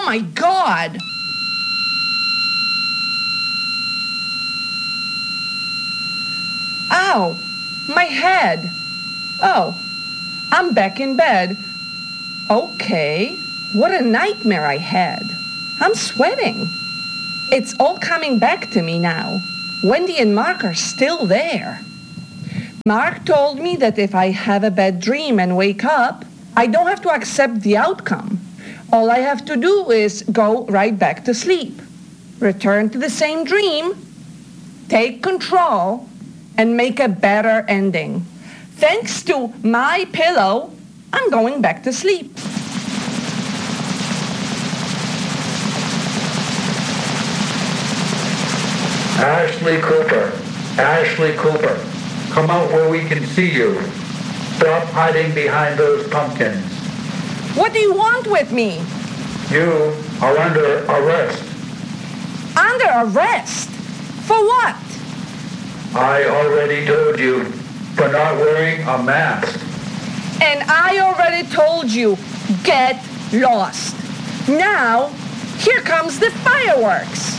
my God! Ow! My head! Oh, I'm back in bed. Okay, what a nightmare I had. I'm sweating. It's all coming back to me now. Wendy and Mark are still there. Mark told me that if I have a bad dream and wake up, I don't have to accept the outcome. All I have to do is go right back to sleep, return to the same dream, take control, and make a better ending. Thanks to my pillow, I'm going back to sleep. Ashley Cooper, come out where we can see you. Stop hiding behind those pumpkins. What do you want with me? You are under arrest. Under arrest? For what? I already told you, for not wearing a mask. And I already told you, get lost. Now, here comes the fireworks.